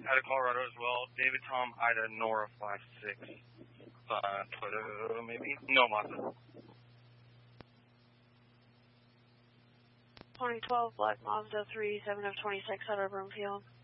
out of Colorado as well. David Tom Ida Nora 56. Maybe? No, Mazda. 2012 Black Mazda 3, 7 of 26 out of Broomfield.